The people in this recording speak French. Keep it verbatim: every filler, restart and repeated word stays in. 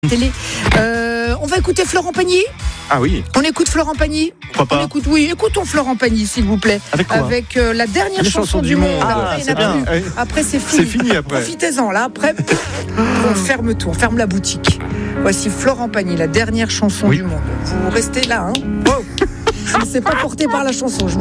Télé. Euh, on va écouter Florent Pagny. Ah oui. On écoute Florent Pagny. Pourquoi pas. On écoute, oui, écoutons Florent Pagny, s'il vous plaît. Avec quoi? Avec euh, la dernière Les chanson, chansons du du monde. monde. Après, Ah, il y en c'est a bien. plus. Oui. Après, c'est fini. C'est fini après. Profitez-en là. Après, on ferme tout, on ferme la boutique. Voici Florent Pagny, la dernière chanson Oui. du monde. Vous restez là, hein. Wow. Je ne sais pas porté par la chanson. Je vous